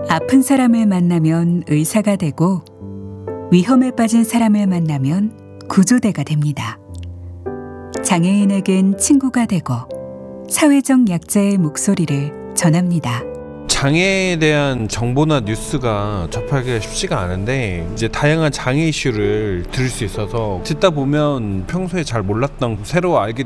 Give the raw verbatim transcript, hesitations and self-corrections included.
아픈 사람을 만나면 의사가 되고 위험에 빠진 사람을 만나면 구조대가 됩니다. 장애인에겐 친구가 되고 사회적 약자의 목소리를 전합니다. 장애에 대한 정보나 뉴스가 접하기가 쉽지가 않은데 이제 다양한 장애 이슈를 들을 수 있어서 듣다 보면 평소에 잘 몰랐던 새로 알게